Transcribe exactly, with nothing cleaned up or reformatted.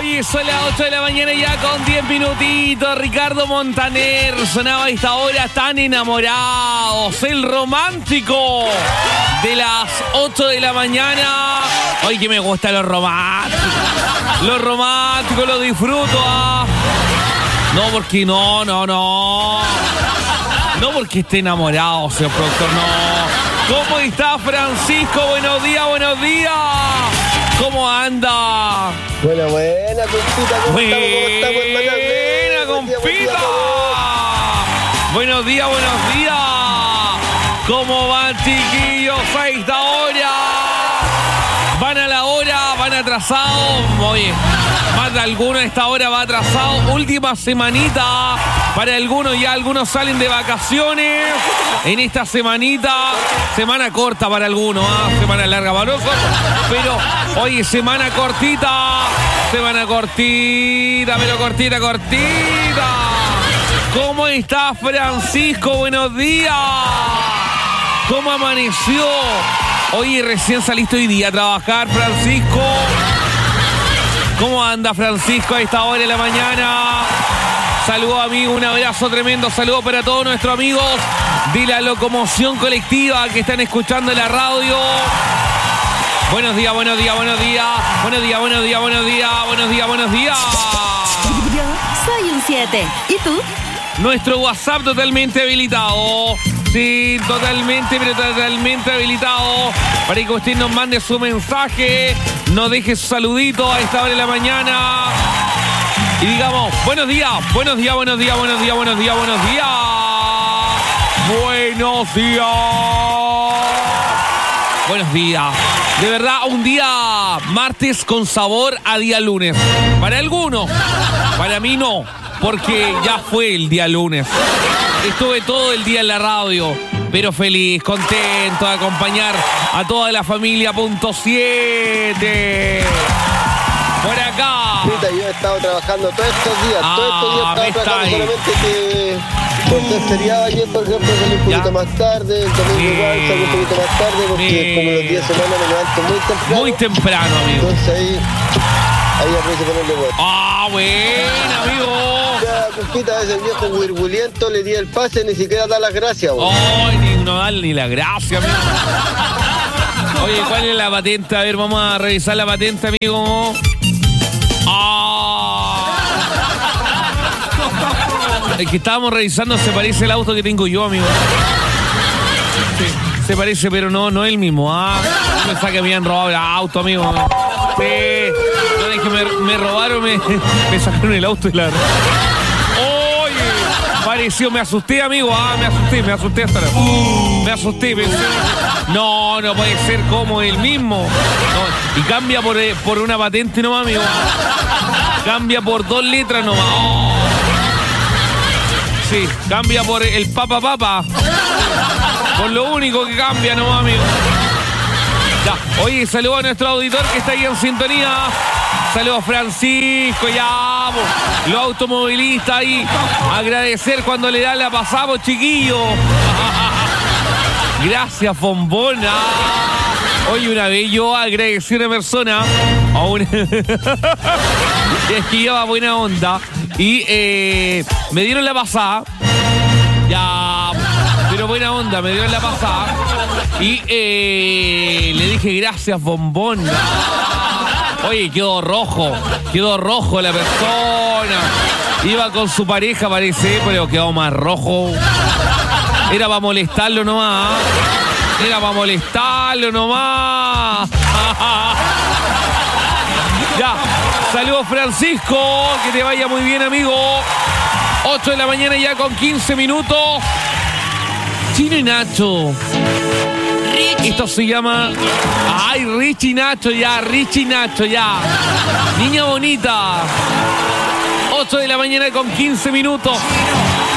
Oye, son las ocho de la mañana ya con diez minutitos. Ricardo Montaner sonaba a esta hora, tan enamorados. El romántico de las ocho de la mañana. Oye, que me gusta lo romántico. Lo romántico, lo disfruto. ¿Ah? No, porque no, no, no. No porque esté enamorado, señor productor, no. ¿Cómo está Francisco? Buenos días, buenos días. ¿Cómo anda? Buena, buena, compita. ¿Cómo buena, estamos? ¿Cómo estamos, buena, compita. Buenos días, buenos días. ¿Cómo van, chiquillos? A esta hora. Van a la hora, van atrasados. Oye, más de alguno a esta hora va atrasado. Última semanita para algunos, ya algunos salen de vacaciones. En esta semanita, semana corta para algunos, ¿ah? Semana larga para nosotros. Pero, oye, semana cortita, semana cortita, pero cortita, cortita. ¿Cómo está Francisco? Buenos días. ¿Cómo amaneció? Oye, recién saliste hoy día a trabajar, Francisco. ¿Cómo anda, Francisco, a esta hora de la mañana? Saludos, amigo, un abrazo tremendo. Saludos para todos nuestros amigos de la locomoción colectiva que están escuchando en la radio. Buenos días, buenos días, buenos días. Buenos días, buenos días, buenos días. Buenos días, buenos días. Yo soy un siete. ¿Y tú? Nuestro WhatsApp totalmente habilitado. Sí, totalmente, pero totalmente habilitado. Para que usted nos mande su mensaje, nos deje su saludito a esta hora de la mañana. Y digamos, buenos días, buenos días, buenos días, buenos días, buenos días, buenos días. Buenos días. Buenos días. De verdad, un día martes con sabor a día lunes. Para algunos, para mí no, porque ya fue el día lunes. Estuve todo el día en la radio, pero feliz, contento de acompañar a toda la familia punto siete. Por acá. Mira, yo he estado trabajando todos estos días. Ah, todos estos días he estado trabajando, solamente que por ser feriado ayer, por ejemplo, salí un poquito Ya. más tarde, el domingo Bien. igual salí un poquito más tarde, porque Bien. como los días de semana me levanto muy temprano. Muy temprano, amigo. Entonces ahí, ahí aprovecho de ponerle vuelta. Ah, bueno, amigo. Ya, compita, a veces el viejo huirbuliento le di el pase, ni siquiera da las gracias, vos. Ay, ni no dan ni la gracia, amigo. Oye, ¿cuál es la patente? A ver, vamos a revisar la patente, amigo. Ah. El que estábamos revisando se parece al auto que tengo yo, amigo. Sí, se parece, pero no, no es el mismo. Ah, yo pensaba que me habían robado el auto, amigo. Sí. Yo dije, me, me robaron, me, me sacaron el auto y la... Oye, pareció, me asusté, amigo. Ah, me asusté, me asusté hasta la... Me asusté, pensé. No, no puede ser como el mismo. No, y cambia por, por una patente nomás, amigo. Cambia por dos letras nomás. Oh. Sí, cambia por el papa papa. Por lo único que cambia nomás, amigo. Ya, oye, saludos a nuestro auditor que está ahí en sintonía. Saludos, Francisco, ya, po. Los automovilistas ahí. Agradecer cuando le dan la pasamos, chiquillos. Gracias, Fombona. Oye, una vez yo agradecí a una persona, a una... es que lleva buena onda, y eh, me dieron la pasada, ya, pero buena onda, me dieron la pasada, y eh, le dije gracias, Bombona. Oye, quedó rojo, quedó rojo la persona, iba con su pareja, parece, pero quedó más rojo. Era para molestarlo nomás. Era para molestarlo nomás. Ya. Saludos, Francisco. Que te vaya muy bien, amigo. ocho de la mañana ya con quince minutos. Chino y Nacho. Esto se llama... Ay, Richie y Nacho ya. Richie y Nacho ya. Niña bonita. ocho de la mañana con quince minutos.